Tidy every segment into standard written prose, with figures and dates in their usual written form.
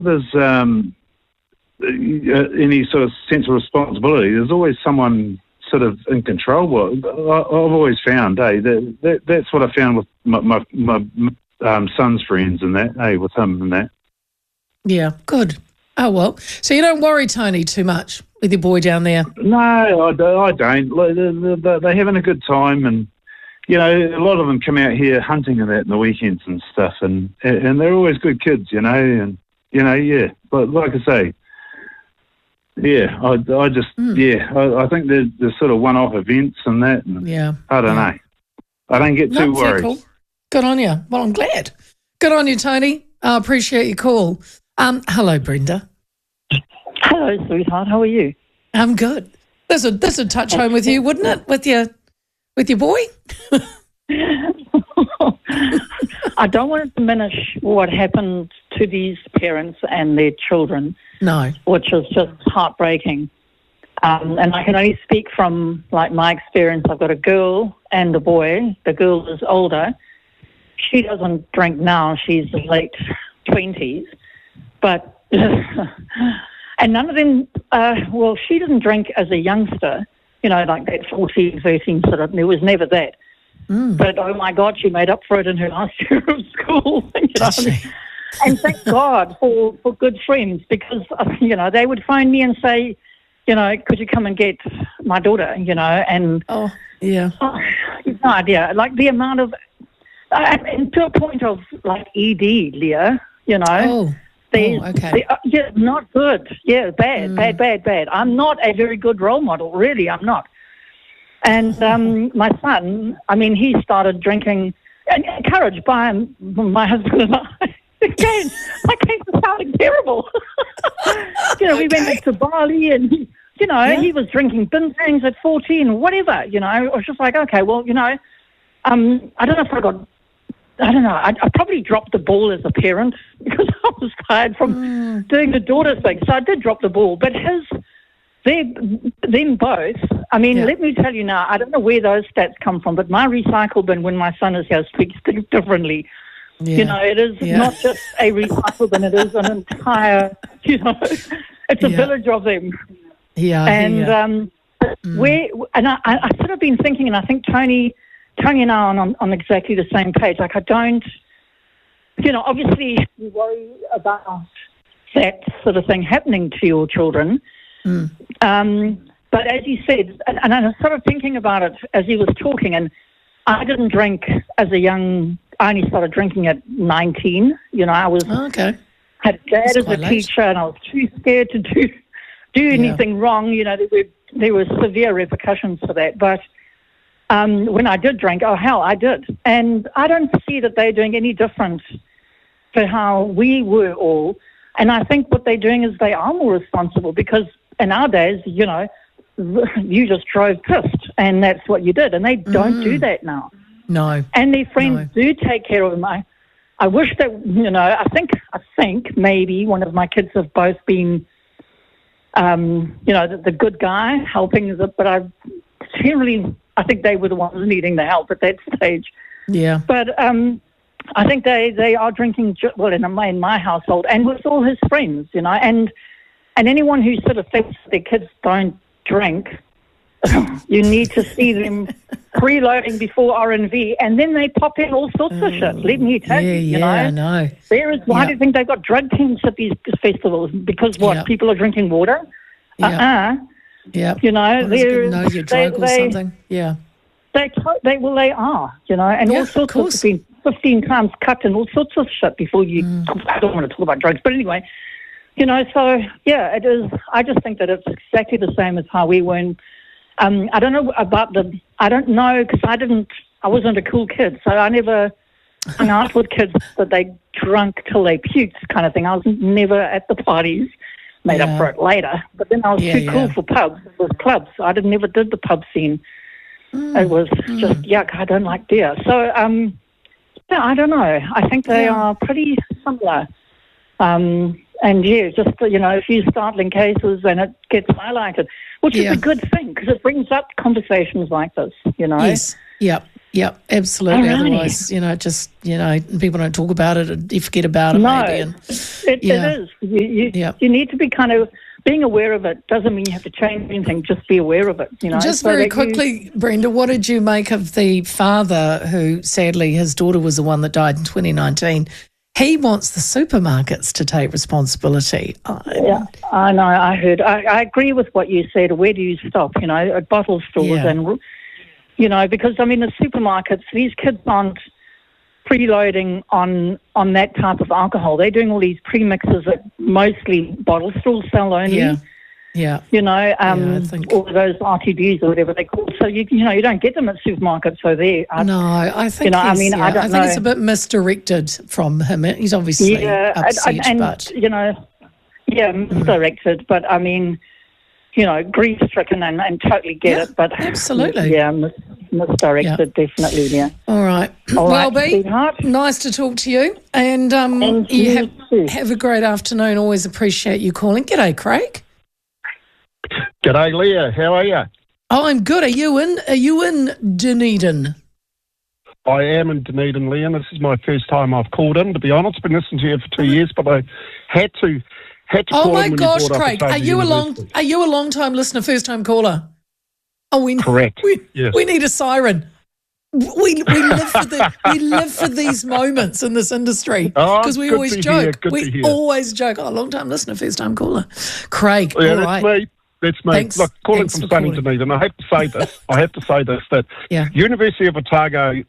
there's any sort of sense of responsibility, there's always someone sort of in control. Well, I've always found, that's what I found with my son's friends and that, with him and that. Yeah, good. Oh, well. So you don't worry, Tony, too much with your boy down there? No, I don't. They're having a good time, and, you know, a lot of them come out here hunting and that in the weekends and stuff, and they're always good kids, you know, and, you know, yeah. But like I say, yeah, I think there's sort of one-off events and that, and I don't know. I don't get too worried. Cool. Good on you. Well, I'm glad. Good on you, Tony. I appreciate your call. Hello, Brenda. Hello, sweetheart. How are you? I'm good. This would touch home with you, wouldn't it? With your boy? I don't want to diminish what happened to these parents and their children. No. Which is just heartbreaking. And I can only speak from, like, my experience. I've got a girl and a boy. The girl is older. She doesn't drink now. She's late 20s. But, and none of them, she didn't drink as a youngster, you know, like that 14, 13 sort of, there was never that. But, oh, my God, she made up for it in her last year of school. You know? And thank God for good friends, because, you know, they would phone me and say, you know, could you come and get my daughter, you know, and... Oh, yeah. You've no idea. Like, the amount of... and to a point of, like, ED, Leah, you know. Oh, okay. Not good. Yeah, bad. I'm not a very good role model, really, I'm not. And my son, I mean, he started drinking, encouraged by my husband and I. Again, I came to sounding terrible. You know, we went back to Bali and, you know, he was drinking bintangs at 14, whatever, you know. I was just like, okay, well, you know, I don't know if I probably dropped the ball as a parent because I was tired from doing the daughter thing. So I did drop the ball. But them both, I mean, let me tell you now, I don't know where those stats come from, but my recycle bin when my son is here speaks differently. Yeah. You know, it is not just a recycle bin, it is an entire, you know, it's a village of them. Yeah. And I sort of been thinking, and I think Tony and I are on exactly the same page. Like, I don't, you know, obviously you worry about that sort of thing happening to your children. But as you said, and I was sort of thinking about it as he was talking, and I didn't drink as I only started drinking at 19. You know, I was had a dad as a teacher, and I was too scared to do anything wrong. You know, there were severe repercussions for that. But when I did drink, oh, hell, I did. And I don't see that they're doing any different to how we were all. And I think what they're doing is they are more responsible, because in our days, you know, you just drove pissed and that's what you did. And they don't do that now. No. And their friends do take care of them. I wish that, you know, I think maybe one of my kids have both been, you know, the good guy helping, but I think they were the ones needing the help at that stage. Yeah. But I think they are drinking, well, in my household, and with all his friends, you know, and anyone who sort of thinks their kids don't drink, you need to see them preloading before R&V, and then they pop in all sorts of shit. Let me tell you, you know. I know. Why do you think they've got drug teams at these festivals? Because people are drinking water? Yeah. You know, know your drug or something. Yeah. They are, you know, and all sorts of been 15 times cut and all sorts of shit before you. I don't want to talk about drugs, but anyway, you know. So yeah, it is. I just think that it's exactly the same as how we were. I don't know about I don't know, because I wasn't a cool kid, so I never hung out with kids that they drunk till they puked kind of thing. I was never at the parties. Made up for it later, but then I was too cool for pubs. It was clubs. I never did the pub scene. It was just yuck. I don't like beer. So I don't know. I think they are pretty similar. And just, you know, a few startling cases, and it gets highlighted, which is a good thing, because it brings up conversations like this. You know. Yes. Yep. Yeah, absolutely. Otherwise, people don't talk about it, and you forget about it maybe. And, it is. You need to be kind of being aware of it. Doesn't mean you have to change anything. Just be aware of it. Just very quickly, Brenda, what did you make of the father who, sadly, his daughter was the one that died in 2019? He wants the supermarkets to take responsibility. Yeah, I know. I heard. I agree with what you said. Where do you stop? At bottle stores and. Because, the supermarkets, these kids aren't preloading on that type of alcohol. They're doing all these premixes that mostly bottle stores sell only. Yeah. I think all of those RTDs or whatever they call. So, you don't get them at supermarkets. So I think I think it's a bit misdirected from him. He's obviously upset, but... misdirected. But, grief-stricken and totally get it. But absolutely. Misdirected, definitely, yeah. All right. Well, B, nice to talk to you. And you have a great afternoon. Always appreciate you calling. G'day, Craig. G'day, Leah. How are you? Oh, I'm good. Are you in Dunedin? I am in Dunedin, Leah. This is my first time I've called in, to be honest. I've been listening to you for 2 years, but I had to oh my gosh, Craig! Are you a long time listener, first time caller? Oh, correct. We need a siren. We live for these moments in this industry because we always joke. Always joke. Oh, long time listener, first time caller, Craig. Yeah, all that's right. me. That's me. Thanks, Look, calling from sunny Dunedin. I have to say this. That University of Otago.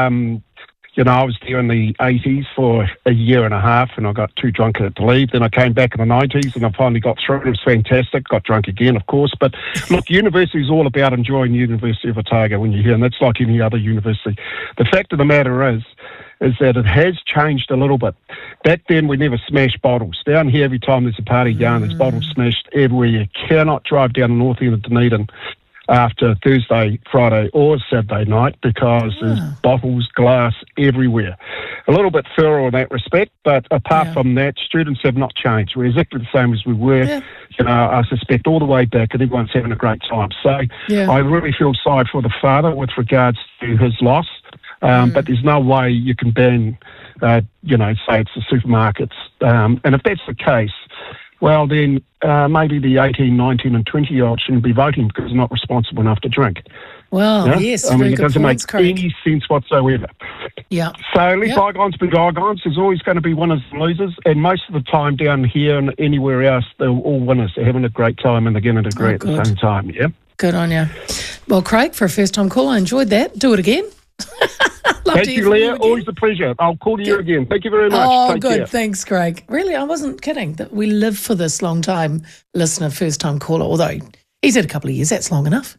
I was there in the 80s for a year and a half, and I got too drunk to leave. Then I came back in the 90s, and I finally got through. It was fantastic. Got drunk again, of course. But look, university is all about enjoying the University of Otago when you're here, and that's like any other university. The fact of the matter is that it has changed a little bit. Back then, we never smashed bottles. Down here, every time there's a party going, there's bottles smashed everywhere. You cannot drive down the north end of Dunedin after Thursday, Friday or Saturday night because there's bottles, glass everywhere. A little bit thorough in that respect, but apart from that, students have not changed. We're exactly the same as we were, I suspect, all the way back, and everyone's having a great time. So I really feel sorry for the father with regards to his loss, but there's no way you can ban, say it's the supermarkets. And if that's the case, well, then maybe the 18, 19 and 20-year-olds shouldn't be voting because they're not responsible enough to drink. Well, yes, very it doesn't make any sense whatsoever. Yeah. So let bygones be bygones. There's always going to be winners and losers, and most of the time down here and anywhere else, they're all winners. They're having a great time and they're going to agree at the same time, Good on you. Well, Craig, for a first-time call, I enjoyed that. Do it again. Thank you, Leah. Always a pleasure. I'll call you again. Thank you very much. Oh, Take good. care. Thanks, Craig. Really, I wasn't kidding. That we live for this long-time listener, first-time caller, although he's had a couple of years. That's long enough.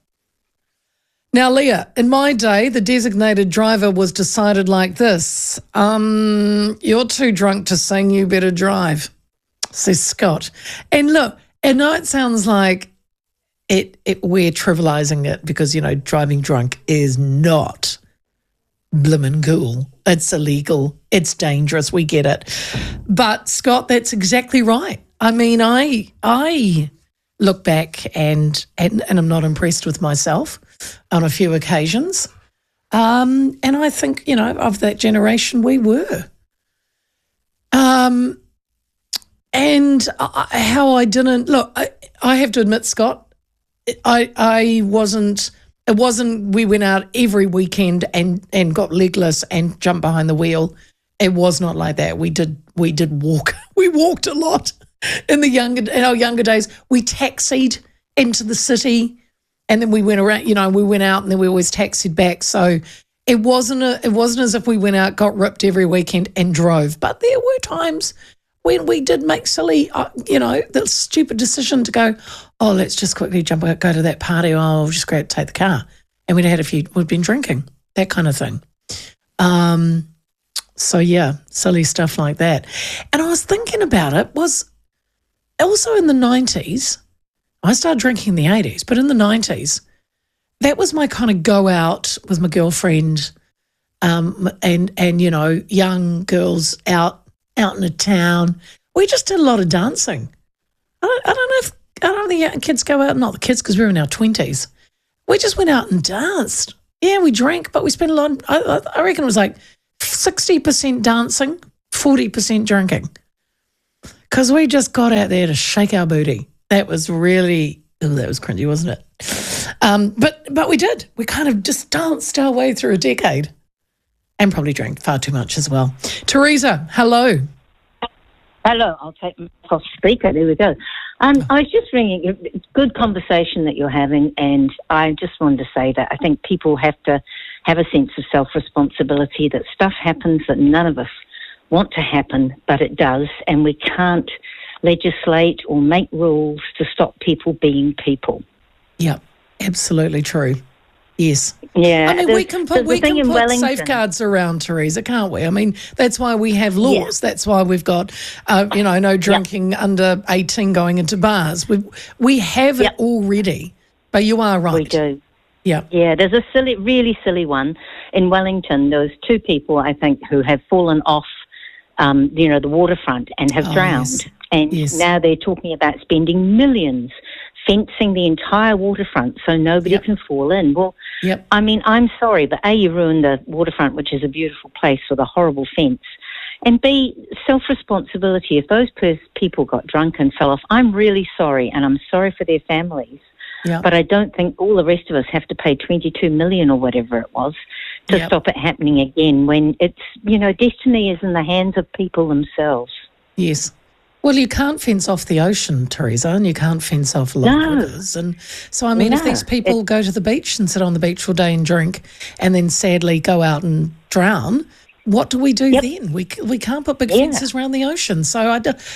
Now, Leah, in my day, the designated driver was decided like this. You're too drunk to sing, you better drive, says Scott. And look, I know it sounds like we're trivialising it because, driving drunk is not blimmin' cool. It's illegal. It's dangerous. We get it. But, Scott, that's exactly right. I mean, I look back and I'm not impressed with myself on a few occasions. And I think, of that generation, we were. And how I didn't... Look, I have to admit, Scott, I wasn't... It wasn't we went out every weekend and got legless and jumped behind the wheel. It was not like that. We did walk. We walked a lot in our younger days. We taxied into the city and then we went around, we went out and then we always taxied back. So it wasn't as if we went out, got ripped every weekend and drove. But there were times when we did make silly, the stupid decision to go, oh, let's just quickly go to that party. Oh, we'll just go take the car. And we'd been drinking, that kind of thing. So, yeah, silly stuff like that. And I was thinking about it, was also in the 90s, I started drinking in the 80s, but in the 90s, that was my kind of go out with my girlfriend and young girls out in a town. We just did a lot of dancing. I don't know the young kids go out, not the kids because we were in our 20s. We just went out and danced. Yeah, we drank, but we spent a lot. I reckon it was like 60% dancing, 40% drinking. Because we just got out there to shake our booty. That was really, that was cringy, wasn't it? But we did. We kind of just danced our way through a decade and probably drank far too much as well. Teresa, hello. Hello, I'll take my off speaker. There we go. I was just ringing. It's good conversation that you're having, and I just wanted to say that I think people have to have a sense of self-responsibility, that stuff happens that none of us want to happen, but it does, and we can't legislate or make rules to stop people being people. Yeah, absolutely true. Yes. Yeah. I mean, we can put safeguards around, Teresa, can't we? I mean, that's why we have laws. Yeah. That's why we've got, no drinking under 18 going into bars. We have it already, but you are right. We do. Yeah. Yeah, there's a really silly one in Wellington. There was 2 people, I think, who have fallen off, the waterfront and have drowned. Yes. And now they're talking about spending millions fencing the entire waterfront so nobody can fall in. Well, I mean, I'm sorry, but A, you ruined the waterfront, which is a beautiful place, with a horrible fence. And B, self-responsibility. If those people got drunk and fell off, I'm really sorry, and I'm sorry for their families. Yeah. But I don't think all the rest of us have to pay $22 million or whatever it was to stop it happening again, when it's, destiny is in the hands of people themselves. Yes. Well, you can't fence off the ocean, Teresa, and you can't fence off rivers. And so, I mean, if these people go to the beach and sit on the beach all day and drink and then sadly go out and drown, what do we do then? We can't put big fences around the ocean. So,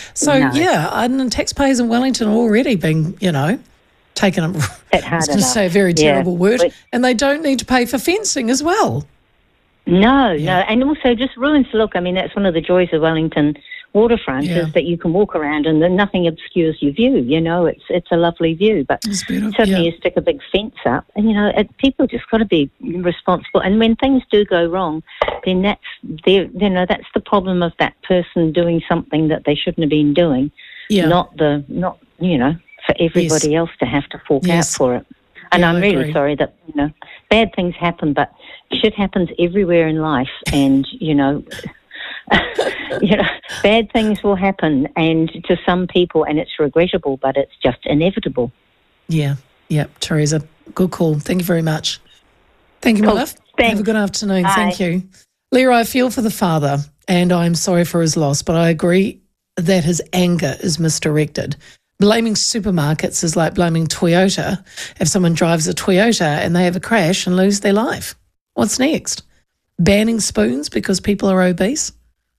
and taxpayers in Wellington are already being, taken up, I was going to say a very terrible word, and they don't need to pay for fencing as well. No, and also just ruins the look. I mean, that's one of the joys of Wellington waterfront is that you can walk around and nothing obscures your view. It's a lovely view, but suddenly you stick a big fence up, and people just got to be responsible. And when things do go wrong, then that's the problem of that person doing something that they shouldn't have been doing, not for everybody else to have to fork out for it. And I'm really sorry that bad things happen, but shit happens everywhere in life, and bad things will happen, and to some people, and it's regrettable, but it's just inevitable. Yeah, Teresa, good call. Thank you very much. Thank you, my love. Thanks. Have a good afternoon. Bye. Thank you. Leah, I feel for the father, and I'm sorry for his loss, but I agree that his anger is misdirected. Blaming supermarkets is like blaming Toyota if someone drives a Toyota and they have a crash and lose their life. What's next? Banning spoons because people are obese?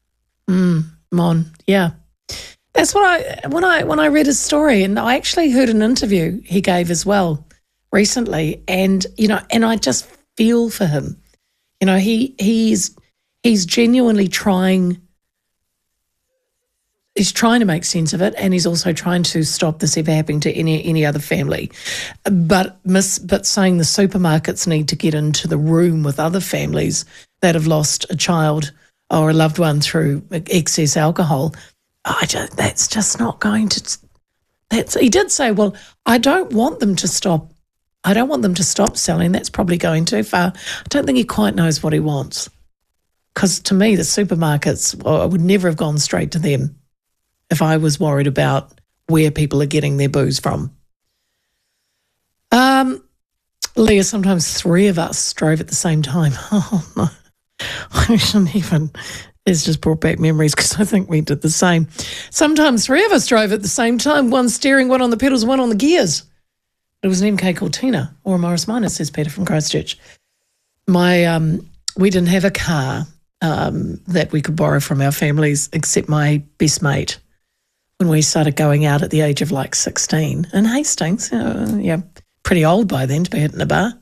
That's what when I read his story, and I actually heard an interview he gave as well recently, and I just feel for him. He's genuinely trying. He's trying to make sense of it, and he's also trying to stop this ever happening to any other family. But saying the supermarkets need to get into the room with other families that have lost a child or a loved one through excess alcohol, that's just not going to. He did say, well, I don't want them to stop. I don't want them to stop selling. That's probably going too far. I don't think he quite knows what he wants. Because to me, the supermarkets, I would never have gone straight to them if I was worried about where people are getting their booze from. Leah, sometimes 3 of us drove at the same time. Oh, no. I shouldn't even. It's just brought back memories because I think we did the same. Sometimes 3 of us drove at the same time, one steering, one on the pedals, one on the gears. It was an MK Cortina or a Morris Minor, says Peter from Christchurch. We didn't have a car that we could borrow from our families except my best mate. When we started going out at the age of like 16 in Hastings, pretty old by then to be hitting a bar.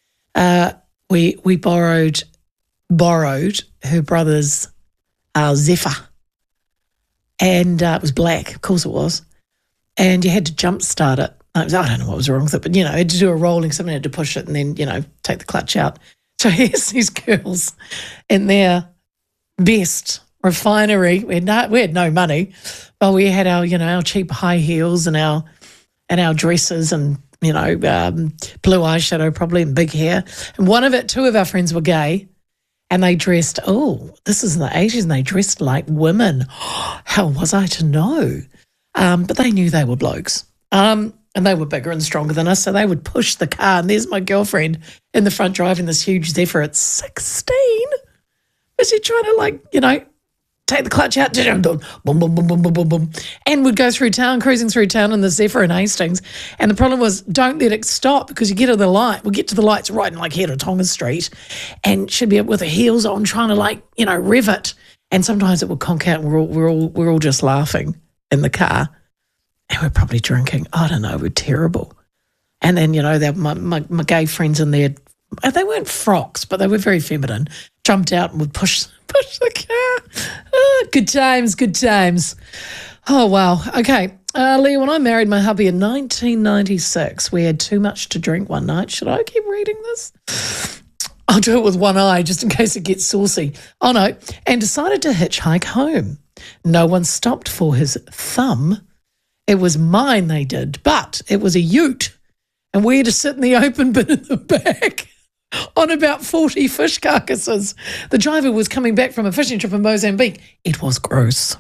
We borrowed her brother's Zephyr, and it was black, of course it was, and you had to jump start it. I don't know what was wrong with it, but you had to do a rolling. Someone had to push it and then take the clutch out. So here's these girls in their best refinery. We had no money, but we had our our cheap high heels and our dresses and blue eyeshadow probably and big hair. And two of our friends were gay and they dressed, this is in the 80s, and they dressed like women. How was I to know? But they knew they were blokes. And they were bigger and stronger than us, so they would push the car. And there's my girlfriend in the front driving this huge Zephyr at 16. Is she trying to, take the clutch out, boom, boom, boom, boom, boom, boom, boom, and would go through town, cruising through town in the Zephyr in Hastings. And the problem was, don't let it stop, because you get to the light. We'll get to the lights right in here to Tonga Street, and she'd be up with her heels on trying to rev it. And sometimes it would conk out, and we're all just laughing in the car. And we're probably drinking. I don't know, we're terrible. And then, my gay friends in there, they weren't frocks, but they were very feminine, jumped out and would push the car. Oh, good times. Oh, wow. Okay. Leah, when I married my hubby in 1996, we had too much to drink one night. Should I keep reading this? I'll do it with one eye just in case it gets saucy. Oh, no. And decided to hitchhike home. No one stopped for his thumb. It was mine they did, but it was a ute, and we had to sit in the open bin in the back on about 40 fish carcasses. The driver was coming back from a fishing trip in Mozambique. It was gross.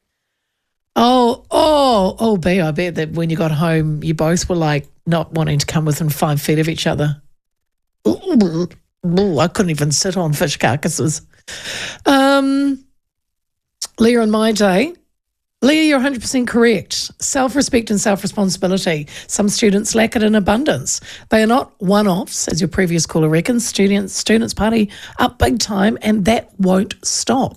B, I bet that when you got home, you both were not wanting to come within 5 feet of each other. I couldn't even sit on fish carcasses. Leah, in my day, Leah, you're 100% correct. Self-respect and self-responsibility. Some students lack it in abundance. They are not one-offs, as your previous caller reckons. Students party up big time, and that won't stop.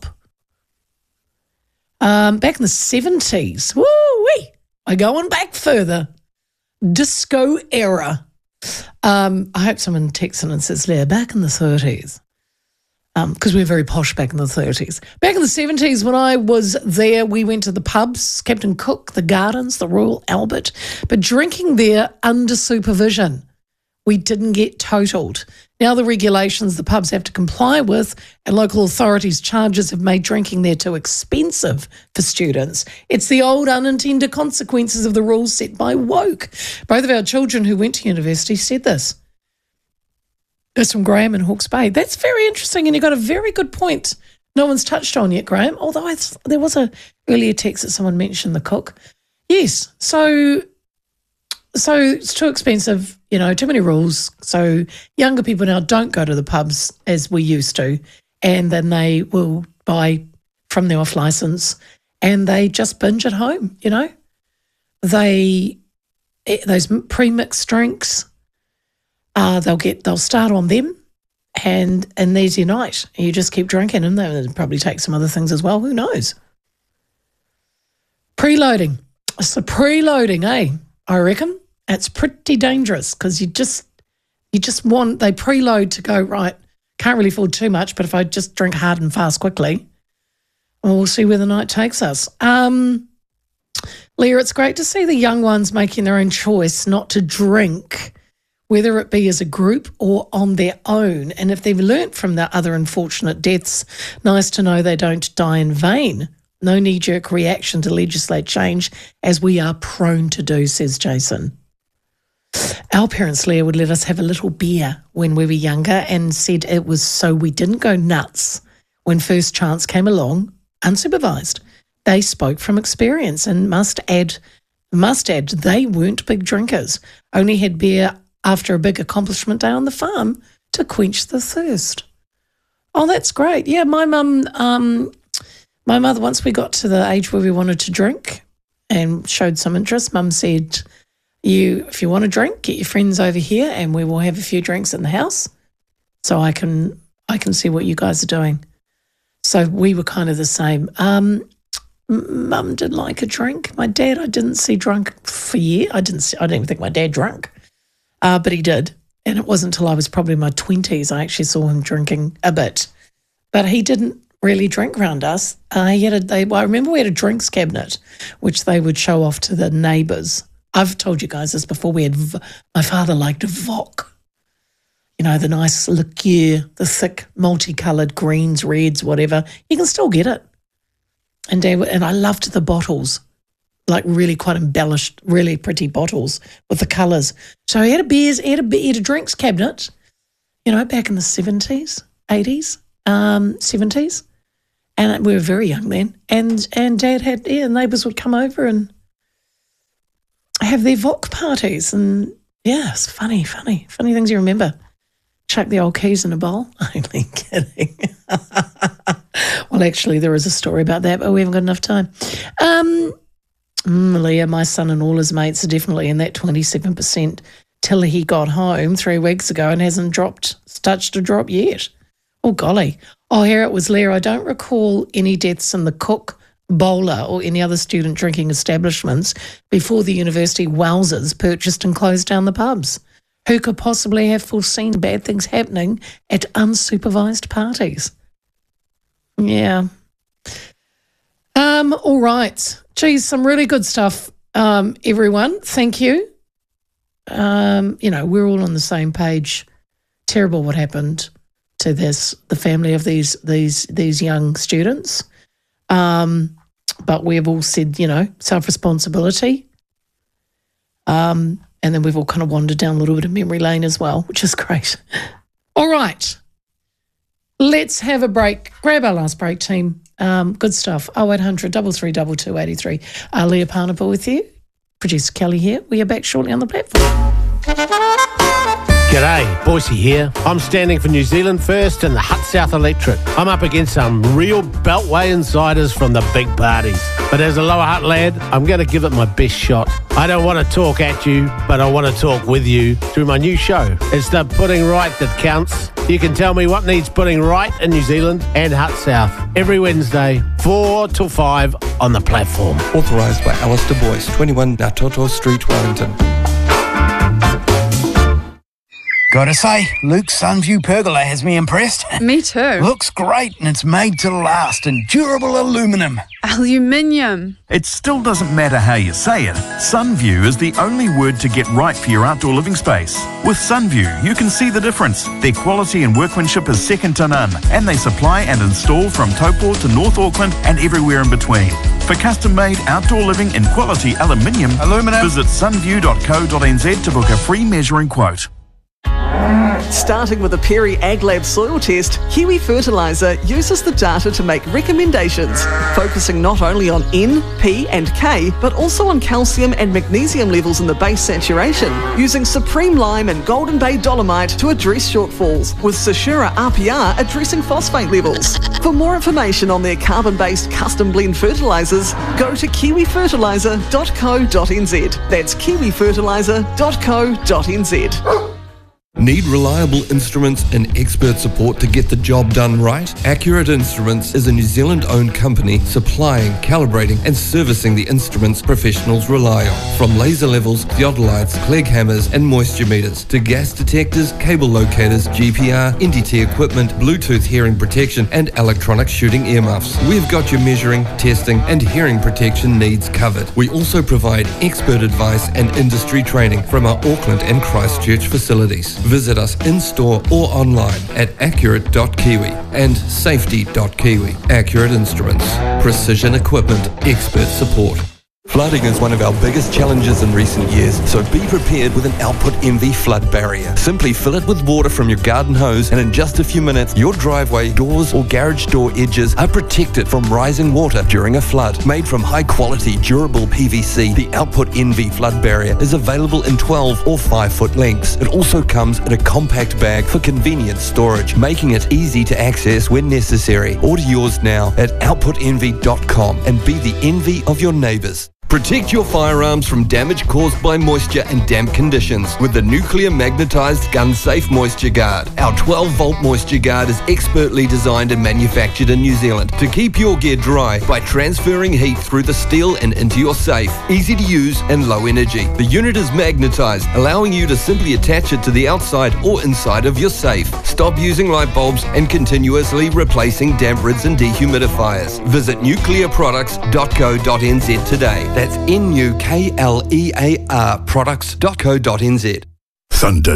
Back in the 70s, woo-wee, we're going back further. Disco era. I hope someone texts in and says, Leah, back in the 30s. Because we were very posh back in the 30s. Back in the 70s, when I was there, we went to the pubs, Captain Cook, the Gardens, the Royal Albert, but drinking there under supervision. We didn't get totaled. Now the regulations the pubs have to comply with and local authorities' charges have made drinking there too expensive for students. It's the old unintended consequences of the rules set by woke. Both of our children who went to university said this. That's from Graham in Hawke's Bay. That's very interesting, and you've got a very good point. No one's touched on yet, Graham, although there was a earlier text that someone mentioned the cook. Yes, so it's too expensive, too many rules. So younger people now don't go to the pubs as we used to, and then they will buy from the off licence and they just binge at home, Those pre-mixed drinks, they'll start on them, and there's your night. You just keep drinking, and they'll probably take some other things as well. Who knows? Preloading. It's the preloading, eh? I reckon it's pretty dangerous because you just want, they preload to go, right, can't really afford too much, but if I just drink hard and fast quickly, we'll see where the night takes us. Leah, it's great to see the young ones making their own choice not to drink, whether it be as a group or on their own. And if they've learnt from their other unfortunate deaths, nice to know they don't die in vain. No knee-jerk reaction to legislate change, as we are prone to do, says Jason. Our parents, Leah, would let us have a little beer when we were younger and said it was so we didn't go nuts when first chance came along, unsupervised. They spoke from experience and must add, they weren't big drinkers, only had beer after a big accomplishment day on the farm to quench the thirst. Oh, that's great. Yeah, my mother, once we got to the age where we wanted to drink and showed some interest, Mum said, if you want to drink, get your friends over here and we will have a few drinks in the house so I can see what you guys are doing. So we were kind of the same. Mum did like a drink. My dad, I didn't see drunk for years. I didn't even think my dad drank, but he did. And it wasn't until I was probably in my 20s I actually saw him drinking a bit. But he didn't really drink around us. I remember we had a drinks cabinet, which they would show off to the neighbours. I've told you guys this before. My father liked Voc. The nice liqueur, the thick, multicoloured greens, reds, whatever. You can still get it. And I loved the bottles. like really quite embellished, really pretty bottles with the colours. So he had a drinks cabinet, back in the 70s, 80s, 70s. And we were very young then. And Dad had, neighbours would come over and have their Voc parties. And, it's funny things you remember. Chuck the old keys in a bowl. Only kidding. Well, actually, there is a story about that, but we haven't got enough time. Leah, my son and all his mates are definitely in that 27% till he got home 3 weeks ago and hasn't touched a drop yet. Oh, golly. Oh, here it was, Leah. I don't recall any deaths in the Cook, Bowler or any other student drinking establishments before the university wowsers purchased and closed down the pubs. Who could possibly have foreseen bad things happening at unsupervised parties? Yeah. All right. Geez, some really good stuff, everyone. Thank you. We're all on the same page. Terrible what happened to the family of these young students. But we've all said, self-responsibility. And then we've all kind of wandered down a little bit of memory lane as well, which is great. All right. Let's have a break. Grab our last break, team. Good stuff. 0800 332 283. Leah Parnapa with you. Producer Kelly here. We are back shortly on the platform. G'day, Boise here. I'm standing for New Zealand First and the Hut South Electorate. I'm up against some real Beltway insiders from the big parties. But as a Lower Hutt lad, I'm going to give it my best shot. I don't want to talk at you, but I want to talk with you through my new show. It's the Putting Right that counts. You can tell me what needs putting right in New Zealand and Hut South every Wednesday, 4 till 5 on the platform. Authorised by Alistair Boyce, 21 Ngātoto Street, Wellington. Gotta say, Luke's Sunview pergola has me impressed. Me too. Looks great and it's made to last in durable aluminium. Aluminium. It still doesn't matter how you say it. Sunview is the only word to get right for your outdoor living space. With Sunview, you can see the difference. Their quality and workmanship is second to none, and they supply and install from Taupo to North Auckland and everywhere in between. For custom-made outdoor living in quality aluminium, visit sunview.co.nz to book a free measuring quote. Starting with a Perry AgLab soil test, Kiwi Fertiliser uses the data to make recommendations, focusing not only on N, P and K, but also on calcium and magnesium levels in the base saturation, using Supreme Lime and Golden Bay Dolomite to address shortfalls, with Sashura RPR addressing phosphate levels. For more information on their carbon-based custom blend fertilisers, go to kiwifertiliser.co.nz. That's kiwifertiliser.co.nz. Need reliable instruments and expert support to get the job done right? Accurate Instruments is a New Zealand-owned company supplying, calibrating and servicing the instruments professionals rely on. From laser levels, theodolites, Clegg hammers and moisture meters to gas detectors, cable locators, GPR, NDT equipment, Bluetooth hearing protection and electronic shooting earmuffs. We've got your measuring, testing and hearing protection needs covered. We also provide expert advice and industry training from our Auckland and Christchurch facilities. Visit us in-store or online at accurate.kiwi and safety.kiwi. Accurate Instruments. Precision equipment. Expert support. Flooding is one of our biggest challenges in recent years, so be prepared with an Output MV flood barrier. Simply fill it with water from your garden hose and in just a few minutes, your driveway, doors or garage door edges are protected from rising water during a flood. Made from high quality, durable PVC, the Output MV flood barrier is available in 12 or 5 foot lengths. It also comes in a compact bag for convenient storage, making it easy to access when necessary. Order yours now at outputenvy.com and be the envy of your neighbours. Protect your firearms from damage caused by moisture and damp conditions with the nuclear magnetized gun safe moisture guard. Our 12-volt moisture guard is expertly designed and manufactured in New Zealand to keep your gear dry by transferring heat through the steel and into your safe. Easy to use and low energy. The unit is magnetized, allowing you to simply attach it to the outside or inside of your safe. Stop using light bulbs and continuously replacing damp rids and dehumidifiers. Visit nuclearproducts.co.nz today. That's NUKLEAR products.co.nz. Thunder